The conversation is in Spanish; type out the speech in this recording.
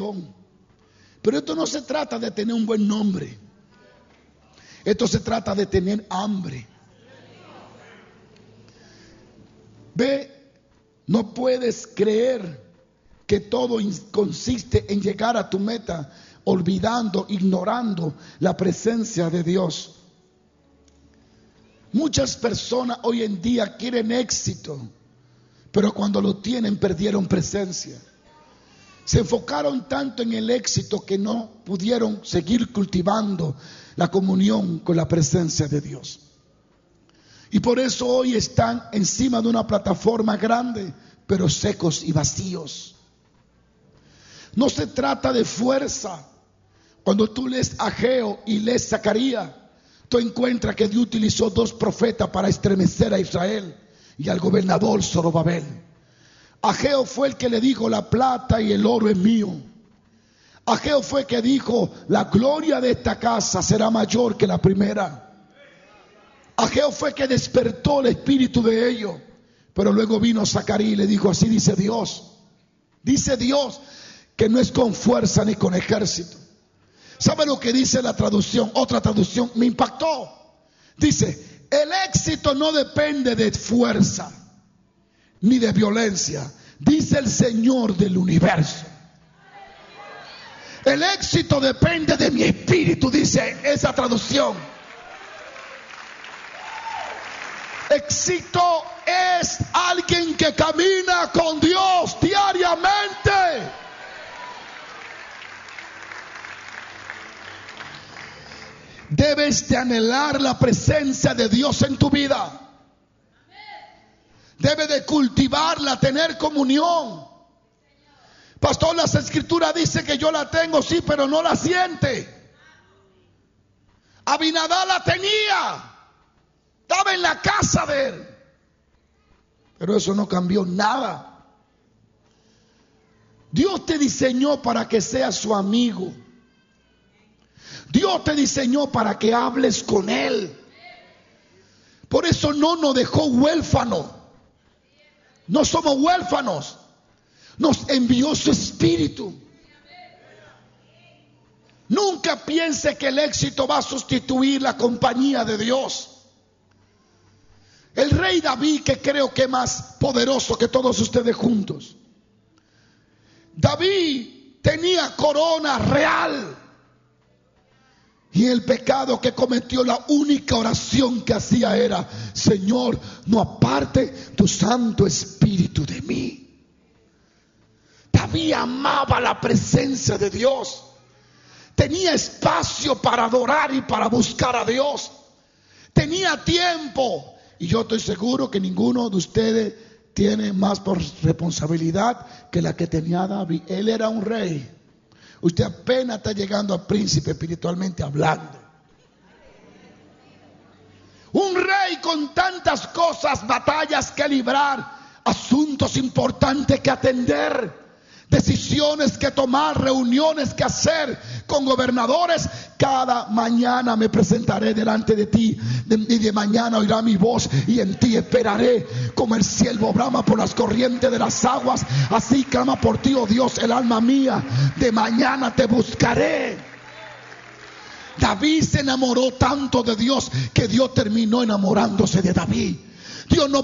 Pero esto no se trata de tener un buen nombre. Esto se trata de tener hambre. Ve, no puedes creer que todo consiste en llegar a tu meta olvidando, ignorando la presencia de Dios. Muchas personas hoy en día quieren éxito, pero cuando lo tienen perdieron presencia. Se enfocaron tanto en el éxito que no pudieron seguir cultivando la comunión con la presencia de Dios. Y por eso hoy están encima de una plataforma grande, pero secos y vacíos. No se trata de fuerza. Cuando tú lees Ageo y lees Zacarías, tú encuentras que Dios utilizó 2 profetas para estremecer a Israel y al gobernador Zorobabel. Ageo fue el que le dijo: la plata y el oro es mío. Ageo fue el que dijo: la gloria de esta casa será mayor que la primera. Ageo fue el que despertó el espíritu de ellos. Pero luego vino Zacarías y le dijo: así dice Dios, que no es con fuerza ni con ejército. ¿Sabe lo que dice la traducción? Otra traducción me impactó. Dice: el éxito no depende de fuerza ni de violencia, dice el Señor del universo. El éxito depende de mi espíritu, dice esa traducción. Éxito es alguien que camina con Dios diariamente. Debes de anhelar la presencia de Dios en tu vida. Debes de cultivarla, tener comunión. Pastor, las escrituras dicen que yo la tengo, sí, pero no la siente. Abinadab la tenía. Estaba en la casa de él. Pero eso no cambió nada. Dios te diseñó para que seas su amigo. Dios te diseñó para que hables con Él. Por eso no nos dejó huérfanos. No somos huérfanos. Nos envió su espíritu. Nunca piense que el éxito va a sustituir la compañía de Dios. El rey David, que creo que es más poderoso que todos ustedes juntos. David tenía corona real. Y el pecado que cometió, la única oración que hacía era: Señor, no aparte tu Santo Espíritu de mí. David amaba la presencia de Dios. Tenía espacio para adorar y para buscar a Dios. Tenía tiempo. Y yo estoy seguro que ninguno de ustedes tiene más por responsabilidad que la que tenía David. Él era un rey. Usted apenas está llegando a príncipe espiritualmente hablando. Un rey con tantas cosas, batallas que librar, asuntos importantes que atender, decisiones que tomar, reuniones que hacer con gobernadores. Cada mañana me presentaré delante de ti, y de mañana oirá mi voz, y en ti esperaré. Como el siervo brama por las corrientes de las aguas, así clama por ti, oh Dios, el alma mía. De mañana te buscaré. David se enamoró tanto de Dios que Dios terminó enamorándose de David. Dios no